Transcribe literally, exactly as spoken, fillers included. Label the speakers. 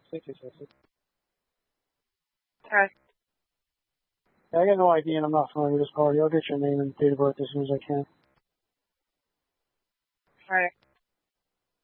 Speaker 1: sixty sixty.
Speaker 2: Okay.
Speaker 1: Yeah, I got no idea and I'm not familiar with this party. I'll get your name and date of birth as soon as I can.
Speaker 2: Alright.